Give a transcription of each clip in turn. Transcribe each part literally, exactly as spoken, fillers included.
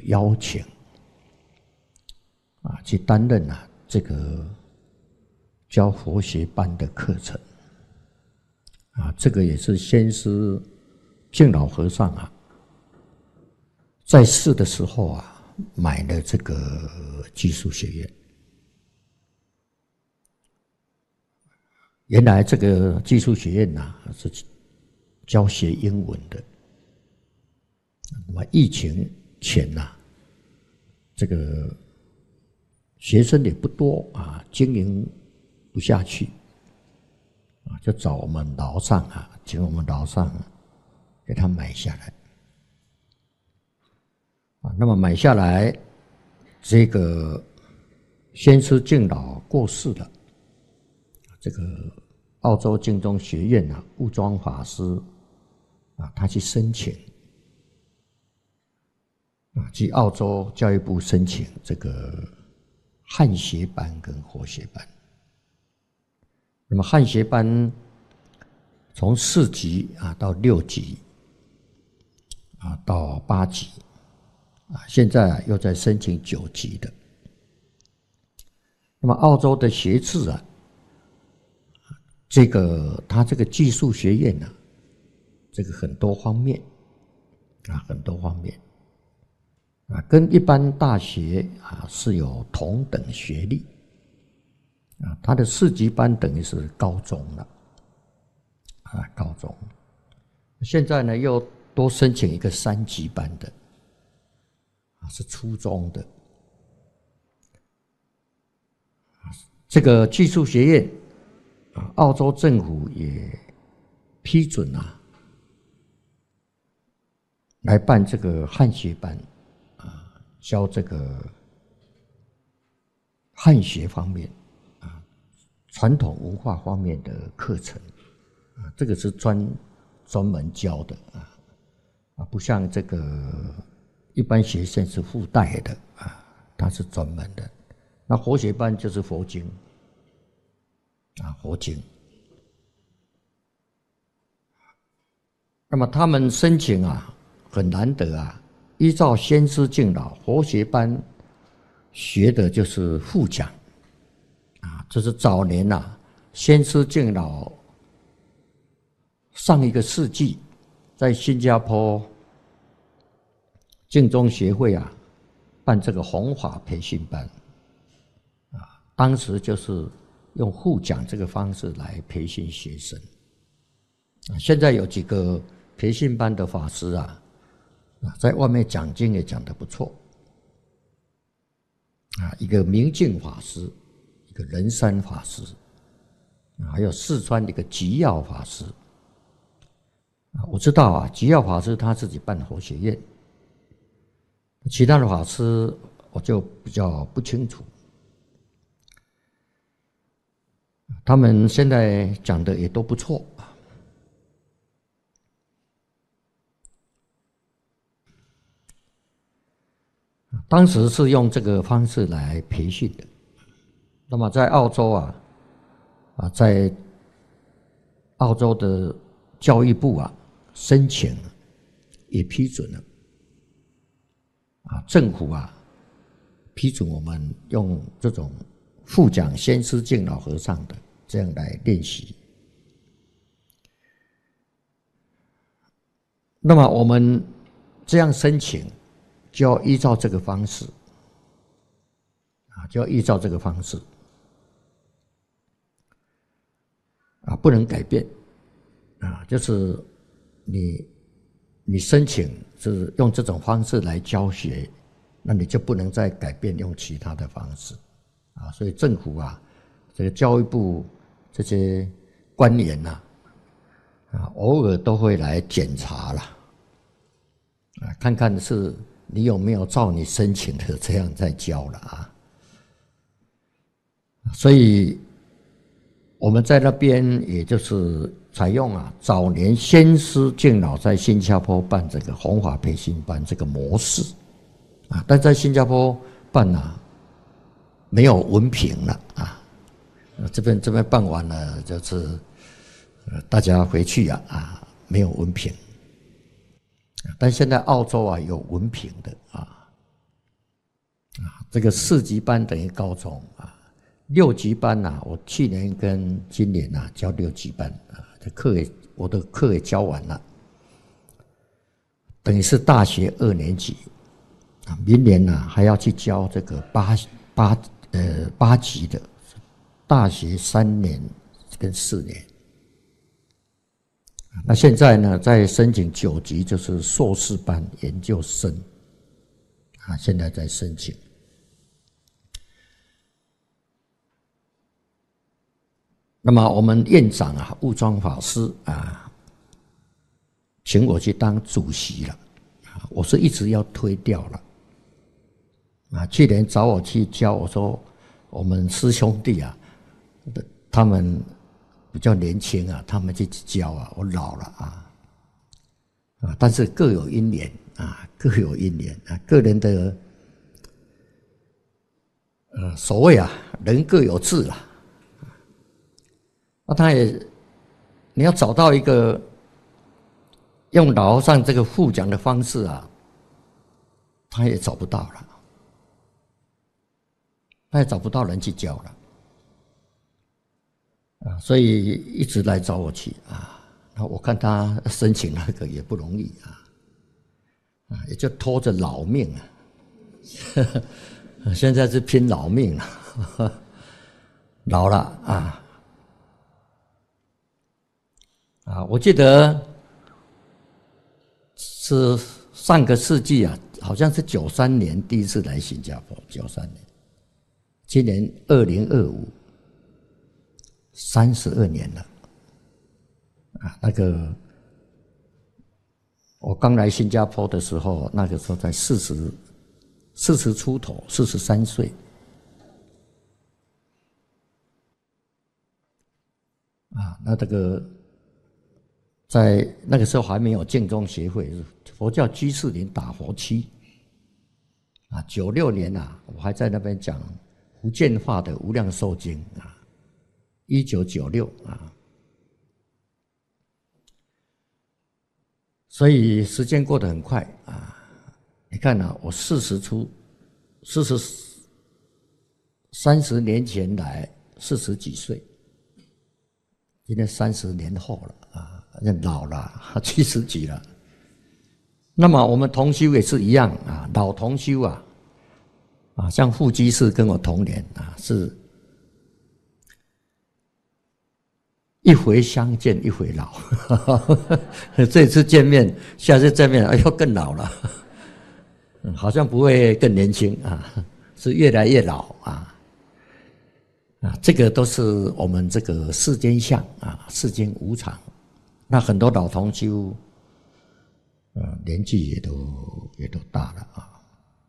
邀请啊去担任啊这个教佛学班的课程啊，这个也是先师净老和尚啊在世的时候啊买了这个技术学院。原来这个技术学院啊是教学英文的，那么疫情前呐、啊，这个学生也不多啊，经营不下去啊，就找我们老上啊，请我们老上给他买下来啊。那么买下来，这个先师净老过世了，这个澳洲净宗学院啊，悟庄法师啊，他去申请啊，去澳洲教育部申请这个汉学班跟佛学班。那么汉学班从四级啊到六级啊到八级啊，现在啊又在申请九级的。那么澳洲的学制啊，这个他这个技术学院呢、啊，这个很多方面啊，很多方面啊，跟一般大学啊是有同等学历啊，他的四级班等于是高中了啊，高中。现在呢又多申请一个三级班的啊，是初中的。这个技术学院啊，澳洲政府也批准啊，来办这个汉学班啊，教这个汉学方面啊，传统文化方面的课程啊，这个是专专门教的啊啊，不像这个一般学生是附带的啊，它是专门的。那佛学班就是佛经啊，佛经。那么他们申请啊，很难得啊，依照先师净老佛学班学的就是复讲啊，这是早年啊，先师净老上一个世纪在新加坡净宗学会啊办这个弘法培训班啊，当时就是用复讲这个方式来培训学生啊。现在有几个培训班的法师啊，在外面讲经也讲得不错啊，一个明净法师，一个仁山法师，还有四川的一个吉耀法师啊。我知道啊，吉耀法师他自己办佛学院，其他的法师我就比较不清楚。他们现在讲的也都不错。当时是用这个方式来培训的。那么在澳洲啊，啊，在澳洲的教育部啊申请也批准了，啊，政府啊批准我们用这种复讲先师净老和尚的这样来练习。那么我们这样申请，就要依照这个方式啊，就要依照这个方式啊，不能改变啊。就是你你申请是用这种方式来教学，那你就不能再改变用其他的方式啊。所以政府啊，这个教育部这些官员呐啊，偶尔都会来检查啦啊，看看是你有没有照你申请的这样在教了啊。所以我们在那边也就是采用啊早年先师净老在新加坡办这个弘法培训班这个模式啊，但在新加坡办啊没有文凭了啊，这边这边办完了就是大家回去啊啊没有文凭，但现在澳洲啊有文凭的啊这个四级班等于高中啊，六级班呐、啊，我去年跟今年呐、啊、教六级班啊，这课也我的课也教完了，等于是大学二年级啊，明年呐、啊、还要去教这个八八呃八级的大学三年跟四年。那现在呢，在申请九级，就是硕士班研究生啊，现在在申请。那么我们院长啊，悟庄法师啊，请我去当主席了，我是一直要推掉了。啊，去年找我去教，我说我们师兄弟啊，他们比较年轻啊，他们去教啊，我老了啊，啊，但是各有因缘啊，各有因缘啊，个人的呃所谓啊，人各有志啦。那他也，你要找到一个用老和尚这个复讲的方式啊，他也找不到了，他也找不到人去教了。啊，所以一直来找我去啊。那我看他申请那个也不容易啊，啊，也就拖着老命啊。现在是拼老命了，老了啊啊！我记得是上个世纪啊，好像是九三年第一次来新加坡，九三年，今年二零二五。三十二年了，啊，那个我刚来新加坡的时候，那个时候才四十四十出头，四十三岁，啊，那这个在那个时候还没有净宗协会，佛教居士林打佛区，啊，九六年啊，我还在那边讲福建话的《无量寿经》啊。一九九六啊，所以时间过得很快啊！你看啊，我四十出，四十三十年前来，四十几岁，今天三十年后了啊，人老了，七十几了。那么我们同修也是一样啊，老同修啊，啊，像副居士跟我同年啊，是。一回相见一回老，这次见面，下次见面，哎呦更老了，好像不会更年轻啊，是越来越老啊啊，这个都是我们这个世间相啊，世间无常。那很多老同修，呃，年纪也都也都大了啊，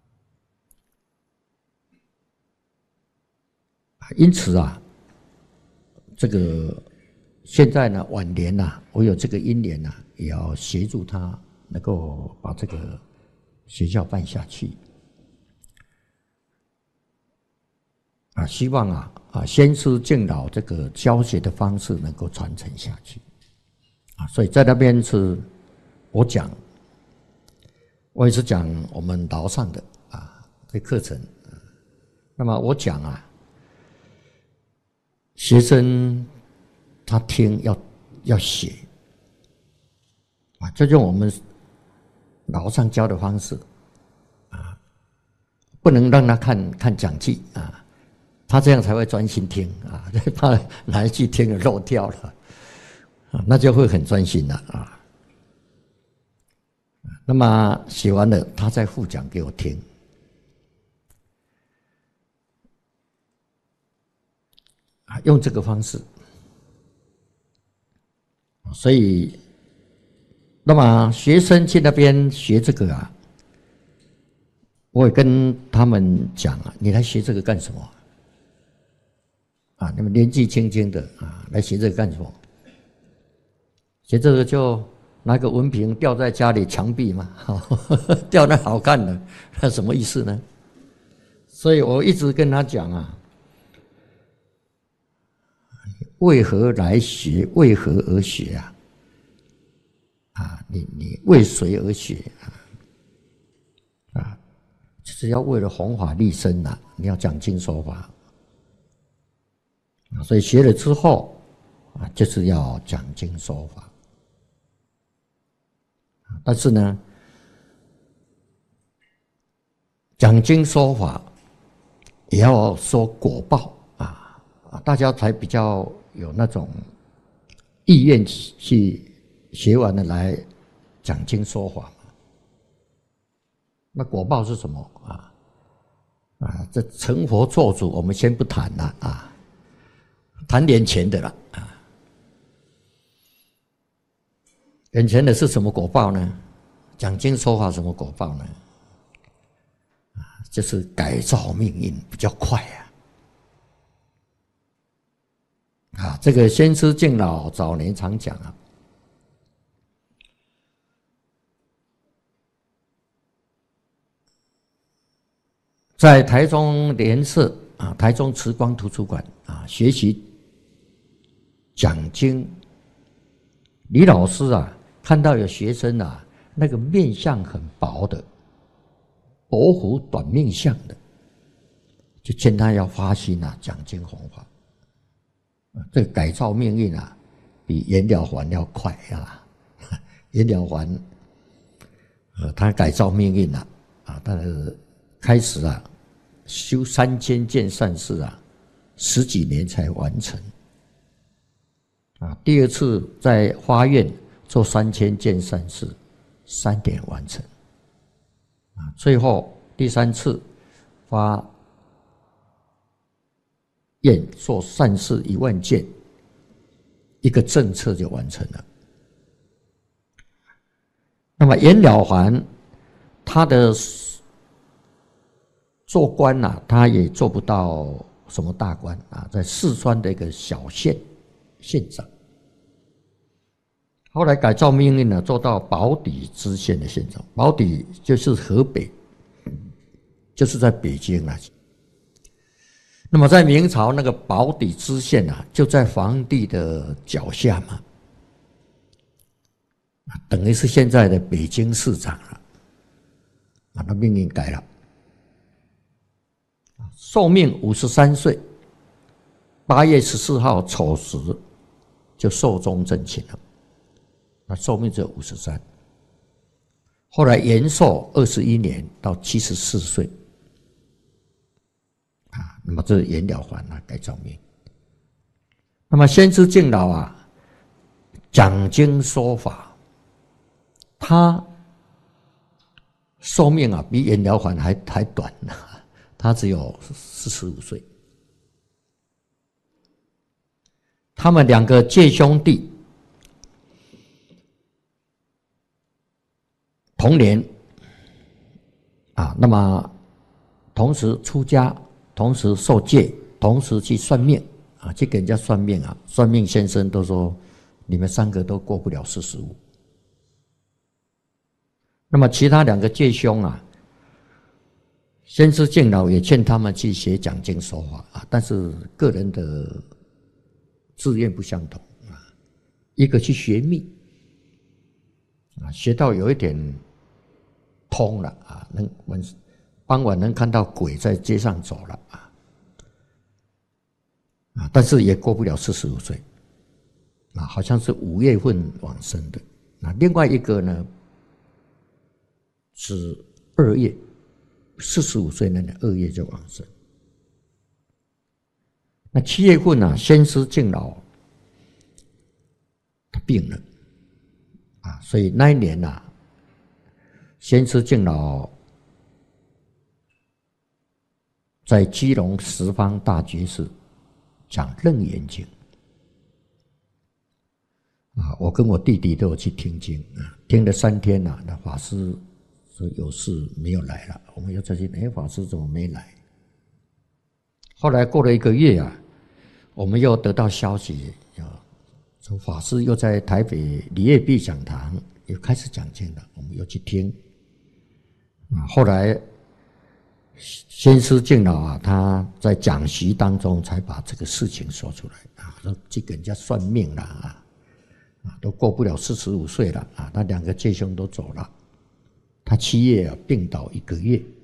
因此啊，这个。现在呢，晚年呐、啊，我有这个因缘呐、啊，也要协助他能够把这个学校办下去。啊，希望啊啊先师敬老这个教学的方式能够传承下去。啊，所以在那边是我讲，我也是讲我们老上的啊这课程。那么我讲啊，学生。他听要要写啊，这就是我们老上教的方式啊，不能让他看看讲记啊，他这样才会专心听啊，怕哪一句听了漏掉了啊，那就会很专心了啊。那么写完了，他再复讲给我听啊，用这个方式。所以，那么学生去那边学这个啊，我也跟他们讲啊，你来学这个干什么？啊，你们年纪轻轻的啊，来学这个干什么？学这个就拿个文凭吊在家里墙壁嘛，吊那好看的，那什么意思呢？所以我一直跟他讲啊。为何来学？为何而学啊？啊，你你为谁而学啊？啊， 就是要为了弘法利生呐、啊，你要讲经说法啊，所以学了之后啊，就是要讲经说法。但是呢，讲经说法也要说果报啊，大家才比较有那种意愿去学完了来讲经说法嘛。那果报是什么啊？啊，这成佛做主，我们先不谈了啊，谈眼前的了啊。眼前的是什么果报呢？讲经说法什么果报呢？啊，就是改造命运比较快啊。啊，这个先师敬老早年常讲啊，在台中联社啊，台中慈光图书馆啊，学习讲经。李老师啊，看到有学生啊，那个面相很薄的，薄福短命相的，就劝他要发心啊，讲经弘法。这个改造命运啊，比颜了还要快啊！颜了还，呃，他改造命运啊，啊，他开始啊，修三千件善事啊，十几年才完成。啊，第二次在花院做三千件善事，三点完成。啊，最后第三次发愿做善事一万件，一个政策就完成了。那么颜了还他的做官呐、啊，他也做不到什么大官啊，在四川的一个小县县长。后来改造命运呢，做到宝坻知县的县长。宝坻就是河北，就是在北京啊。那么在明朝那个宝坻知县啊，就在皇帝的脚下嘛，等于是现在的北京市长了。啊，他命运改了，寿命五十三岁，八月十四号丑时就寿终正寝了。那寿命只有五十三，后来延寿二十一年到七十四岁，啊，那么这是颜了还啊，改造命。那么先师敬老啊，讲经说法，他寿命啊比颜了还还还短，他只有四十五岁。他们两个借兄弟。同年啊，那么同时出家，同时受戒，同时去算命啊，去给人家算命啊。算命先生都说，你们三个都过不了四十五。那么其他两个戒兄啊，先师敬老也劝他们去学讲经说法啊，但是个人的志愿不相同啊，一个去学密啊，学到有一点通了啊，能晚傍晚能看到鬼在街上走了啊，啊，但是也过不了四十五岁，啊，好像是五月份往生的。那另外一个呢，是二月，四十五岁那年二月就往生。那七月份啊，先师敬老他病了啊，所以那一年啊。先师敬老在基隆十方大觉寺讲《楞严经》啊，我跟我弟弟都有去听经啊，听了三天啊，那法师说有事没有来了，我们又再去，哎，法师怎么没来？后来过了一个月啊，我们又得到消息，啊，说法师又在台北李业碧讲堂又开始讲经了，我们又去听。啊，后来先师敬老啊，他在讲习当中才把这个事情说出来啊，说去给人家算命了啊，啊，都过不了四十五岁了啊，他两个戒兄都走了，他七月啊病倒一个月。